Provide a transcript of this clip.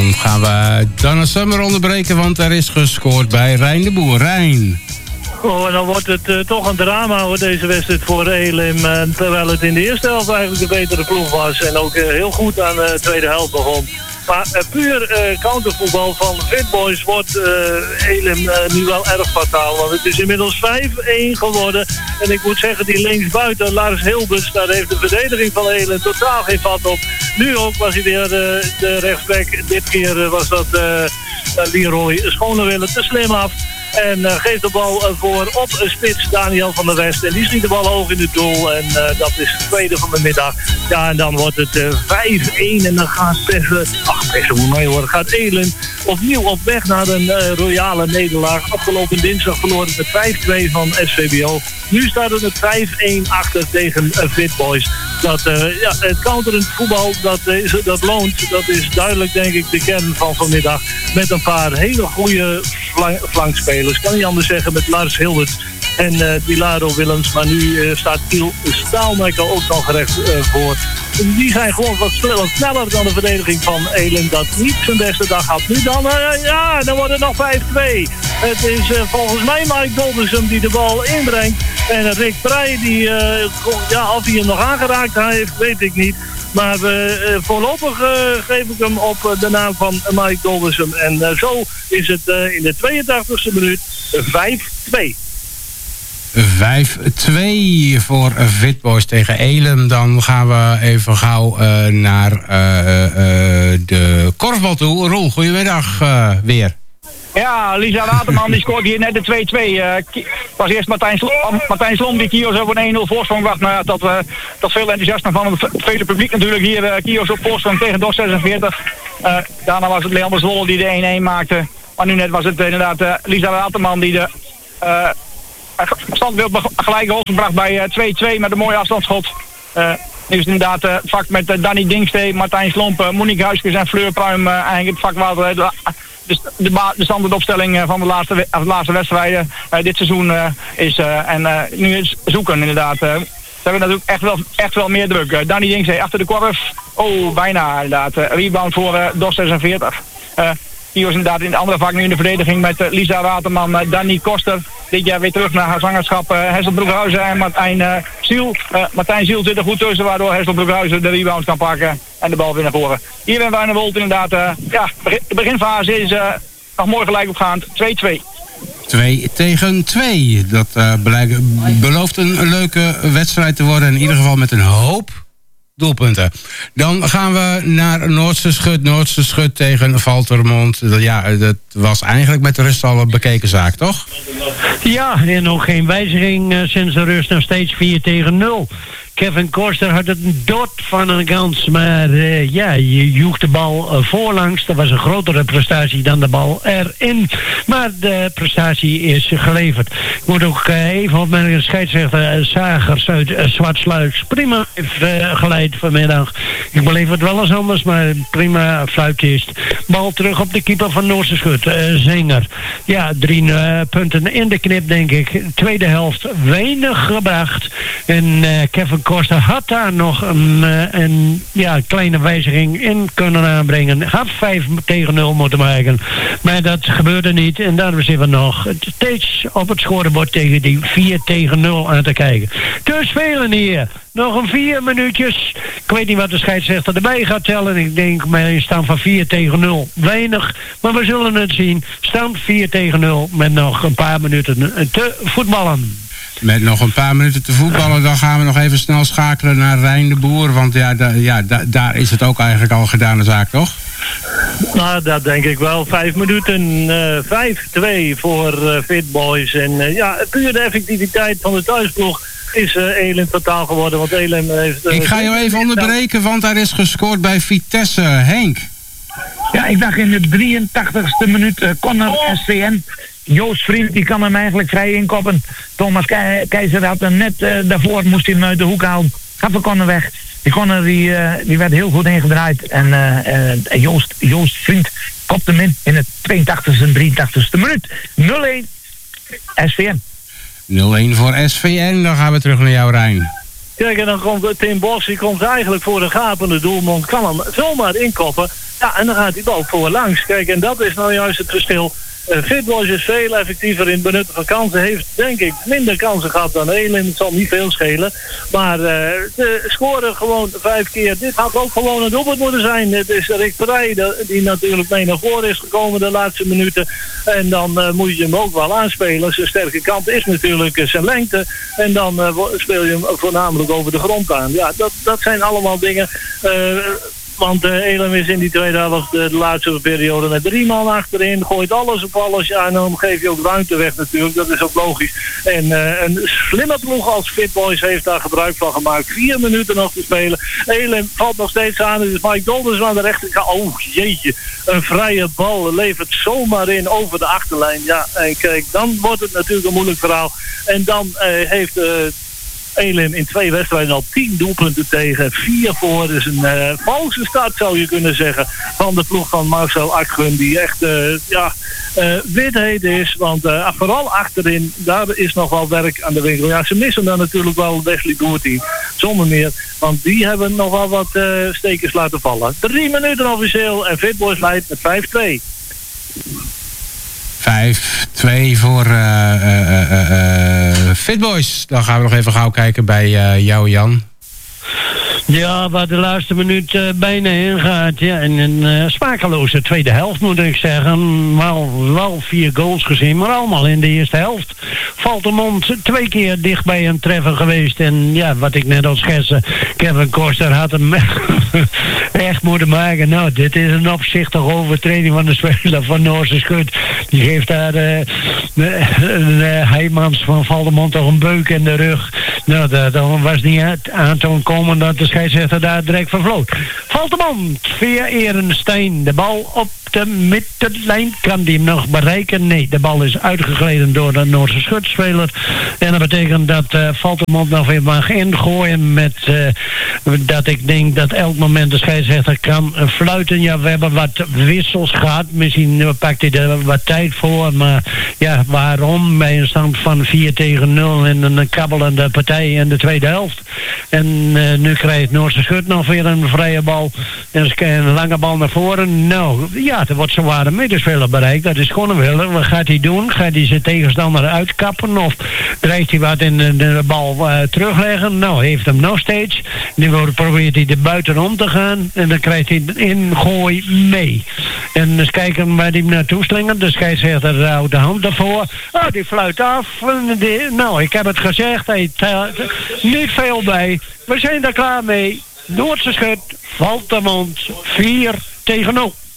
dan gaan we Donna Summer onderbreken, want er is gescoord bij Rijn de Boer. Rijn. Oh, en dan wordt het toch een drama voor deze wedstrijd voor Elim. Terwijl het in de eerste helft eigenlijk de betere ploeg was. En ook heel goed aan de tweede helft begon. Maar puur countervoetbal van Fitboys wordt Elim nu wel erg fataal. Want het is inmiddels 5-1 geworden. En ik moet zeggen, die linksbuiten, Lars Hilbers, daar heeft de verdediging van Elim totaal geen vat op. Nu ook was hij weer de rechtsback. Dit keer was dat Leroy Schonewille te slim af. En geeft de bal voor op spits Daniel van der West. En die schiet de bal hoog in het doel. En dat is het tweede van de middag. Ja, en dan wordt het 5-1. En dan gaat gaat Elim opnieuw op weg naar een royale nederlaag. Afgelopen dinsdag verloren met 5-2 van SVBO. Nu staat het 5-1 achter tegen Fitboys. Het counterend voetbal, dat loont. Dat is duidelijk, denk ik, de kern van vanmiddag. Met een paar hele goede flankspelers. Kan niet anders zeggen, met Lars Hilbert en Dilaro Willems. Maar nu staat Kiel Staalmekker ook nog gerecht voor. Die zijn gewoon wat sneller dan de verdediging van Elim, dat niet zijn beste dag had. Nu dan, dan wordt het nog 5-2. Het is volgens mij Mike Doldersum die de bal inbrengt. En Rick Prij, of hij hem nog aangeraakt heeft, weet ik niet. Maar voorlopig geef ik hem op de naam van Mike Doldersum. En zo is het in de 82e minuut 5-2. 5-2 voor Fitboys tegen Elim. Dan gaan we even gauw naar de korfbal toe. Roel, goedemiddag weer. Ja, Lisa Waterman die scoort hier net de 2-2. Was eerst Martijn Slom die Kios over een 1-0 voorsprong bracht. Maar dat veel enthousiasme van het vele publiek natuurlijk hier. Kios op voorsprong tegen DOS 46. Daarna was het Leander Zwolle die de 1-1 maakte. Maar nu net was het inderdaad Lisa Waterman die de standbeeld gelijk hoog gebracht bij 2-2 met een mooie afstandsschot. Nu is het inderdaad het vak met Danny Dingstee, Martijn Slomp, Monique Huiskes en Fleur Pruim. Eigenlijk het vak waar de standaardopstelling van de laatste wedstrijden dit seizoen is. En nu is zoeken inderdaad. Ze hebben natuurlijk echt wel meer druk. Danny Dingstee achter de korf. Oh, bijna inderdaad. Rebound voor DOS 46. Hier was inderdaad in de andere vak nu in de verdediging met Lisa Waterman, Danny Koster. Dit jaar weer terug naar haar zangerschap. Hessel Broekhuizen en Martijn Ziel. Martijn Ziel zit er goed tussen, waardoor Hessel Broekhuizen de rebound kan pakken en de bal weer naar voren. Hier bij Wijn Wolt inderdaad. De beginfase is nog mooi gelijk opgaand. 2-2. 2-2. Dat belooft een leuke wedstrijd te worden. In ieder geval met een hoop doelpunten. Dan gaan we naar Noordse Schut. Noordse Schut tegen Valtermond. Ja, dat was eigenlijk met de rust al een bekeken zaak, toch? Ja, en nog geen wijziging sinds de rust. Nog steeds 4-0. Kevin Koster had een dot van een kans, maar je joeg de bal voorlangs. Dat was een grotere prestatie dan de bal erin. Maar de prestatie is geleverd. Ik moet ook even opmerken, de scheidsrechter Sagers uit Zwartsluis. Prima heeft geleid vanmiddag. Ik beleef het wel eens anders, maar prima fluitist. Bal terug op de keeper van Noordse Schut, Zenger. Ja, 3 punten in de knip, denk ik. Tweede helft weinig gebracht. En Kevin Koster had daar nog een kleine wijziging in kunnen aanbrengen. Had 5-0 moeten maken. Maar dat gebeurde niet. En daarom zitten we nog steeds op het scorebord tegen die 4-0 aan te kijken. Te spelen hier. Nog een 4 minuutjes. Ik weet niet wat de scheidsrechter erbij gaat tellen. Ik denk met een stand van 4-0 weinig. Maar we zullen het zien. Stand 4-0 met nog een paar minuten te voetballen. Met nog een paar minuten te voetballen, dan gaan we nog even snel schakelen naar Rijn de Boer. Want daar is het ook eigenlijk al gedaan de zaak, toch? Nou, dat denk ik wel. 5 minuten, 5-2 voor Fitboys. En puur de effectiviteit van de thuisploeg is Elim totaal geworden. Want Elim heeft... ik ga jou even onderbreken, want daar is gescoord bij Vitesse. Henk. Ja, ik dacht in de 83ste minuut Connor SVN. Joost Vriend, die kan hem eigenlijk vrij inkoppen. Thomas Keizer had hem net daarvoor, moest hij hem uit de hoek halen. Gaf de Connor weg. Die Connor die werd heel goed ingedraaid. En Joost Vriend kopte hem in het 82e en 83ste minuut. 0-1 SVN. 0-1 voor SVN. Dan gaan we terug naar jou, Rijn. Kijk, en dan komt Tim Bos, die komt eigenlijk voor de gapende doelman. Kan hem zomaar inkoppen. Ja, en dan gaat die bal voorlangs. Kijk, en dat is nou juist het verschil. Fitboys is veel effectiever in het benutten van kansen. Heeft, denk ik, minder kansen gehad dan Elim. Het zal niet veel schelen. Maar ze scoren gewoon 5 keer. Dit had ook gewoon een doelpunt moeten zijn. Het is Rick Perij die natuurlijk mee naar voren is gekomen de laatste minuten. En dan moet je hem ook wel aanspelen. Zijn sterke kant is natuurlijk zijn lengte. En dan speel je hem voornamelijk over de grond aan. Ja, dat zijn allemaal dingen... Want Elim is in die tweede helft de laatste periode met 3 man achterin. Gooit alles op alles. Ja, en dan geef je ook ruimte weg natuurlijk. Dat is ook logisch. En een slimme ploeg als Fitboys heeft daar gebruik van gemaakt. 4 minuten nog te spelen. Elim valt nog steeds aan. Dus Mike Dolders aan de rechterkant. Oh jeetje. Een vrije bal levert zomaar in over de achterlijn. Ja, en kijk, dan wordt het natuurlijk een moeilijk verhaal. En dan heeft... Elim in 2 wedstrijden al 10 doelpunten tegen, 4 voor. Dus een valse start zou je kunnen zeggen van de ploeg van Marcel Akgun. Die echt witheid is. Want vooral achterin, daar is nog wel werk aan de winkel. Ja, ze missen dan natuurlijk wel Wesley Boertien. Zonder meer. Want die hebben nog wel wat stekers laten vallen. 3 minuten officieel en Fitboys leidt met 5-2. 5-2 voor Fitboys. Dan gaan we nog even gauw kijken bij jou, Jan. Ja, waar de laatste minuut bijna in gaat. Ja, en een smakeloze tweede helft moet ik zeggen. Wel 4 goals gezien, maar allemaal in de eerste helft. Valtemont 2 keer dicht bij een treffer geweest. En ja, wat ik net al schetste, Kevin Koster had hem echt moeten maken. Nou, dit is een opzichtige overtreding van de speler van Noorse Schut. Die geeft daar Heijmans van Valtemont toch een beuk in de rug. Nou, dat was niet aan te komen dat de scheidsrechter daar direct vervloot. Valtemont via Ehrenstein. De bal op de middenlijn. Kan die hem nog bereiken? Nee, de bal is uitgegleden door de Noorse schutspeler. En dat betekent dat Valtemont nog weer mag ingooien met dat ik denk dat elk moment de scheidsrechter kan fluiten. Ja, we hebben wat wissels gehad. Misschien pakt hij er wat tijd voor. Maar ja, waarom? Bij een stand van 4-0 in een kabbelende partij in de tweede helft. En nu krijgt Noorse Schut nog weer een vrije bal. En een lange bal naar voren. Nou, ja, er wordt zowaar een middenspeler bereikt. Dat is gewoon een willer. Wat gaat hij doen? Gaat hij zijn tegenstander uitkappen? Of dreigt hij wat in de bal terugleggen? Nou, heeft hem nog steeds. Nu probeert hij er buitenom te gaan. En dan krijgt hij een ingooi mee. En eens kijken waar hij naartoe slingert. De scheidsrechter houdt de hand ervoor. Oh, die fluit af. Nou, ik heb het gezegd. Hij niet veel bij. We zijn er klaar mee. Noordse Schut, Valtemont 4-0.